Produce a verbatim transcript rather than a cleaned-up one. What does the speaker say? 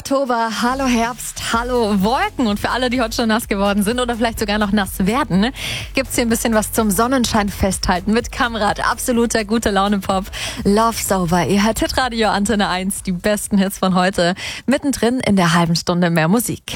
Oktober, hallo Herbst, hallo Wolken. Und für alle, die heute schon nass geworden sind oder vielleicht sogar noch nass werden, gibt's hier ein bisschen was zum Sonnenschein festhalten mit Kamrad. Absoluter gute Laune-Pop. Love Sober, ihr hört Hitradio Antenne eins, die besten Hits von heute. Mittendrin in der halben Stunde mehr Musik.